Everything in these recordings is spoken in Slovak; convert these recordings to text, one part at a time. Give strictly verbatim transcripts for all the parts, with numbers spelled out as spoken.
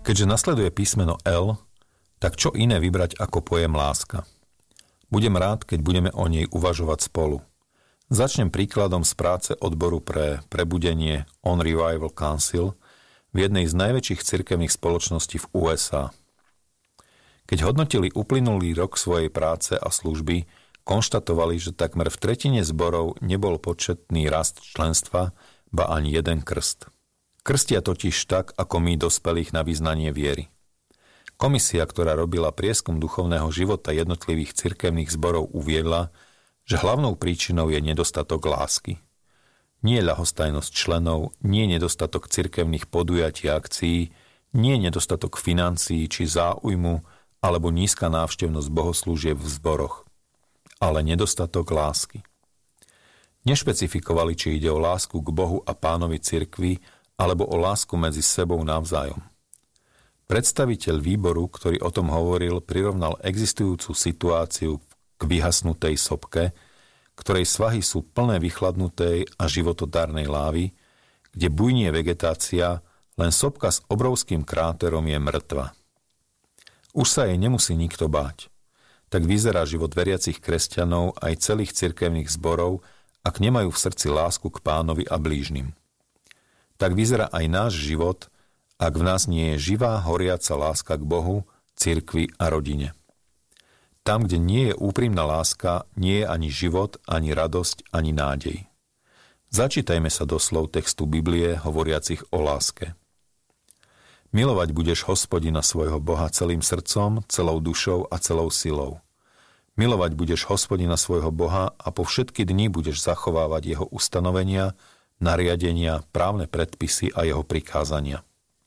Keďže nasleduje písmeno L, tak čo iné vybrať ako pojem láska? Budem rád, keď budeme o nej uvažovať spolu. Začnem príkladom z práce odboru pre prebudenie On Revival Council v jednej z najväčších cirkevných spoločností v ú es á. Keď hodnotili uplynulý rok svojej práce a služby, konštatovali, že takmer v tretine zborov nebol početný rast členstva, ba ani jeden krst. Krstia totiž tak, ako my dospelých na vyznanie viery. Komisia, ktorá robila prieskum duchovného života jednotlivých cirkevných zborov, uviedla, že hlavnou príčinou je nedostatok lásky. Nie ľahostajnosť členov, nie nedostatok cirkevných podujatí a akcií, nie nedostatok financií či záujmu alebo nízka návštevnosť bohoslúžieb v zboroch, ale nedostatok lásky. Nešpecifikovali, či ide o lásku k Bohu a Pánovi cirkvi alebo o lásku medzi sebou navzájom. Predstaviteľ výboru, ktorý o tom hovoril, prirovnal existujúcu situáciu k vyhasnutej sopke, ktorej svahy sú plné vychladnutej a životodárnej lávy, kde bujnie vegetácia, len sopka s obrovským kráterom je mŕtva. Už sa jej nemusí nikto báť. Tak vyzerá život veriacich kresťanov aj celých cirkevných zborov, ak nemajú v srdci lásku k Pánovi a blížnym. Tak vyzerá aj náš život, ak v nás nie je živá, horiaca láska k Bohu, cirkvi a rodine. Tam, kde nie je úprimná láska, nie je ani život, ani radosť, ani nádej. Začítajme sa do slov textu Biblie hovoriacich o láske. Milovať budeš Hospodina svojho Boha celým srdcom, celou dušou a celou silou. Milovať budeš Hospodina svojho Boha a po všetky dni budeš zachovávať jeho ustanovenia, nariadenia, právne predpisy a jeho prikázania.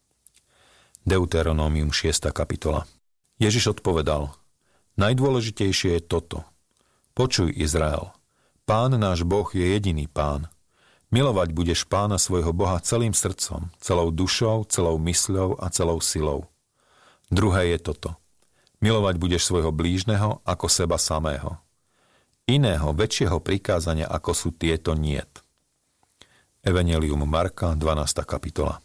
Deuteronómium šiesta kapitola. Ježiš odpovedal: Najdôležitejšie je toto. Počuj, Izrael, Pán náš Boh je jediný Pán. Milovať budeš Pána svojho Boha celým srdcom, celou dušou, celou mysľou a celou silou. Druhé je toto. Milovať budeš svojho blížneho ako seba samého. Iného, väčšieho prikázania ako sú tieto niet. Evanjelium Marka, dvanásta kapitola.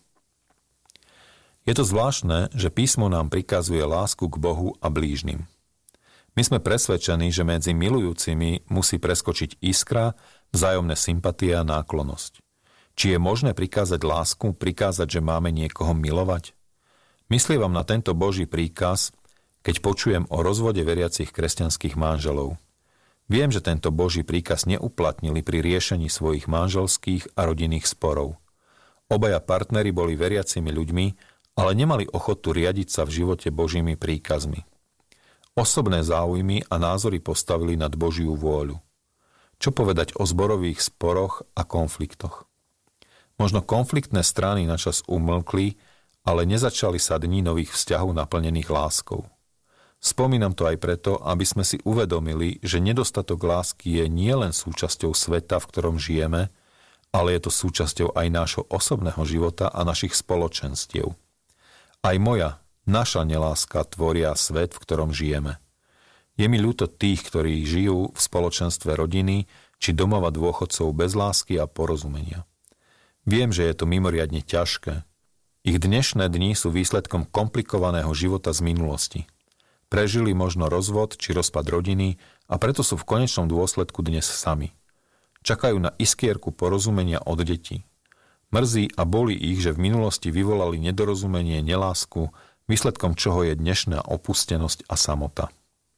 Je to zvláštne, že písmo nám prikazuje lásku k Bohu a blížnym. My sme presvedčení, že medzi milujúcimi musí preskočiť iskra, vzájomné sympatie a náklonnosť. Či je možné prikázať lásku, prikázať, že máme niekoho milovať? Myslievam na tento Boží príkaz, keď počujem o rozvode veriacich kresťanských manželov. Viem, že tento Boží príkaz neuplatnili pri riešení svojich manželských a rodinných sporov. Obaja partneri boli veriacimi ľuďmi, ale nemali ochotu riadiť sa v živote Božími príkazmi. Osobné záujmy a názory postavili nad Božiu vôľu. Čo povedať o zborových sporoch a konfliktoch? Možno konfliktné strany načas umlkli, ale nezačali sa dni nových vzťahov naplnených láskou. Spomínam to aj preto, aby sme si uvedomili, že nedostatok lásky je nielen súčasťou sveta, v ktorom žijeme, ale je to súčasťou aj nášho osobného života a našich spoločenstiev. Aj moja, naša neláska tvoria svet, v ktorom žijeme. Je mi ľúto tých, ktorí žijú v spoločenstve rodiny či domova dôchodcov bez lásky a porozumenia. Viem, že je to mimoriadne ťažké. Ich dnešné dni sú výsledkom komplikovaného života z minulosti. Prežili možno rozvod či rozpad rodiny a preto sú v konečnom dôsledku dnes sami. Čakajú na iskierku porozumenia od detí. Mrzí a bolí ich, že v minulosti vyvolali nedorozumenie, nelásku, výsledkom čoho je dnešná opustenosť a samota.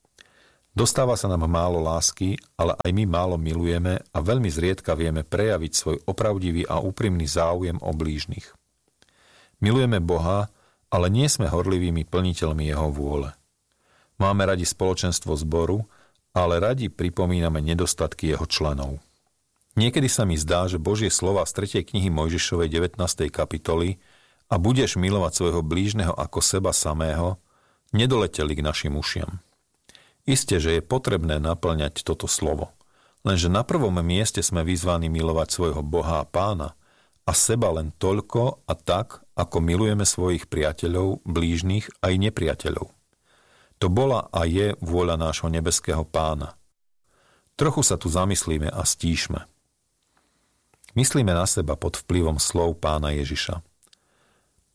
Dostáva sa nám málo lásky, ale aj my málo milujeme a veľmi zriedka vieme prejaviť svoj opravdivý a úprimný záujem o blížnych. Milujeme Boha, ale nie sme horlivými plniteľmi jeho vôle. Máme radi spoločenstvo zboru, ale radi pripomíname nedostatky jeho členov. Niekedy sa mi zdá, že Božie slova z tretej knihy Mojžišovej devätnástej kapitoly a budeš milovať svojho blížneho ako seba samého, nedoleteli k našim ušiam. Isté, že je potrebné naplňať toto slovo, lenže na prvom mieste sme vyzvaní milovať svojho Boha a Pána a seba len toľko a tak, ako milujeme svojich priateľov, blížnych aj nepriateľov. To bola a je vôľa nášho nebeského Pána. Trochu sa tu zamyslíme a stíšme. Myslíme na seba pod vplyvom slov Pána Ježiša.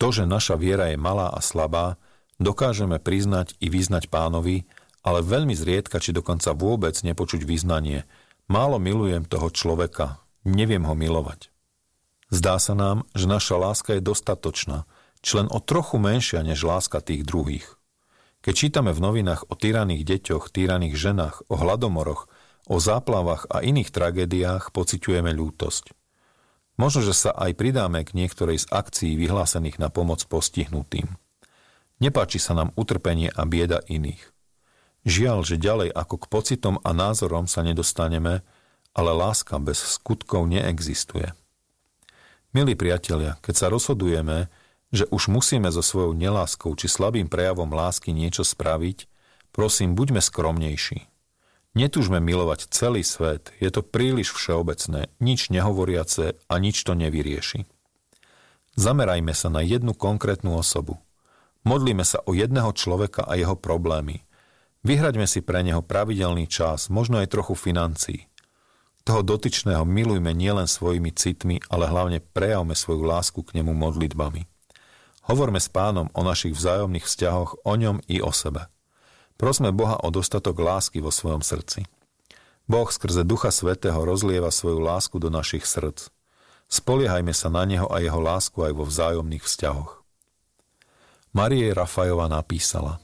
To, že naša viera je malá a slabá, dokážeme priznať i vyznať Pánovi, ale veľmi zriedka, či dokonca vôbec nepočuť vyznanie. Málo milujem toho človeka, neviem ho milovať. Zdá sa nám, že naša láska je dostatočná, či len o trochu menšia než láska tých druhých. Keď čítame v novinách o týraných deťoch, týraných ženách, o hladomoroch, o záplavách a iných tragédiách, pociťujeme ľútosť. Možno, že sa aj pridáme k niektorej z akcií vyhlásených na pomoc postihnutým. Nepáči sa nám utrpenie a bieda iných. Žiaľ, že ďalej ako k pocitom a názorom sa nedostaneme, ale láska bez skutkov neexistuje. Milí priatelia, keď sa rozhodujeme, že už musíme so svojou neláskou či slabým prejavom lásky niečo spraviť, prosím, buďme skromnejší. Netúžme milovať celý svet, je to príliš všeobecné, nič nehovoriace a nič to nevyrieši. Zamerajme sa na jednu konkrétnu osobu. Modlíme sa o jedného človeka a jeho problémy. Vyhraďme si pre neho pravidelný čas, možno aj trochu financií. Toho dotyčného milujme nielen svojimi citmi, ale hlavne prejavme svoju lásku k nemu modlitbami. Hovorme s Pánom o našich vzájomných vzťahoch, o ňom i o sebe. Prosme Boha o dostatok lásky vo svojom srdci. Boh skrze Ducha Svätého rozlieva svoju lásku do našich srdc. Spoliehajme sa na Neho a Jeho lásku aj vo vzájomných vzťahoch. Mária Rafajová napísala: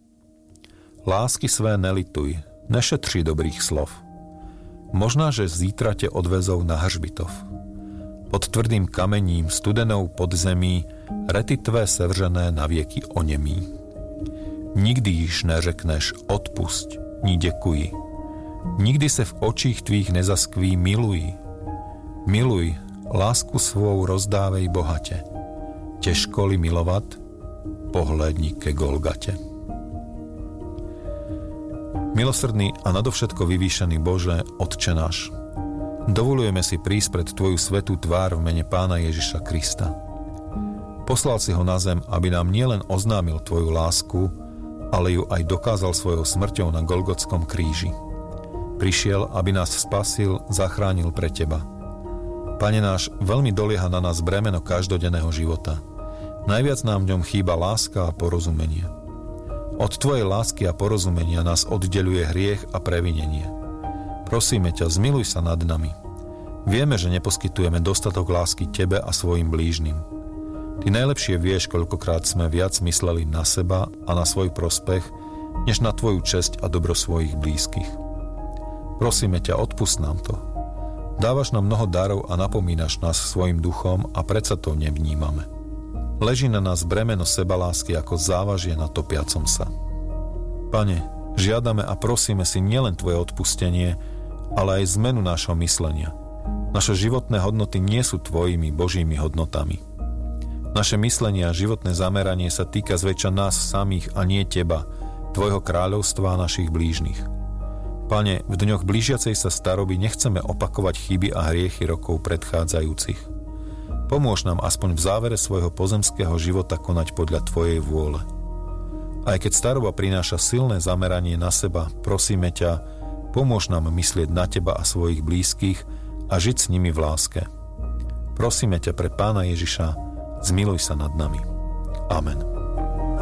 Lásky své nelituj, nešetři dobrých slov. Možná, že zítra te odvezou na hřbitov. Pod tvrdým kamením, studenou podzemí, rety tvé sevřené navieky onemí. Nikdy již neřekneš odpusť, ni děkuji. Nikdy se v očích tvých nezaskví miluj. Miluj, lásku svou rozdávej bohate. Těžko-li milovat, pohlédni ke Golgate. Milosrdný a nadovšetko vyvýšený Bože, Otče náš, dovolujeme si prísť pred Tvoju svätú tvár v mene Pána Ježiša Krista. Poslal si ho na zem, aby nám nielen oznámil Tvoju lásku, ale ju aj dokázal svojou smrťou na Golgotskom kríži. Prišiel, aby nás spasil, zachránil pre Teba. Pane náš, veľmi dolieha na nás bremeno každodenného života. Najviac nám v ňom chýba láska a porozumenie. Od Tvojej lásky a porozumenia nás oddeľuje hriech a previnenie. Prosíme ťa, zmiluj sa nad nami. Vieme, že neposkytujeme dostatok lásky Tebe a svojim blížnym. Ty najlepšie vieš, koľkokrát sme viac mysleli na seba a na svoj prospech, než na Tvoju česť a dobro svojich blízkych. Prosíme ťa, odpusť nám to. Dávaš nám mnoho darov a napomínaš nás svojim duchom a predsa to nevnímame. Leží na nás bremeno sebalásky ako závažie na topiacom sa. Pane, žiadame a prosíme si nielen Tvoje odpustenie, ale aj zmenu nášho myslenia. Naše životné hodnoty nie sú Tvojimi Božími hodnotami. Naše myslenie a životné zameranie sa týka zväčša nás samých a nie Teba, Tvojho kráľovstva a našich blížnych. Pane, v dňoch blížiacej sa staroby nechceme opakovať chyby a hriechy rokov predchádzajúcich. Pomôž nám aspoň v závere svojho pozemského života konať podľa Tvojej vôle. Aj keď staroba prináša silné zameranie na seba, prosíme ťa, pomôž nám myslieť na Teba a svojich blízkych a žiť s nimi v láske. Prosíme ťa pre Pána Ježiša, zmiluj sa nad nami. Amen.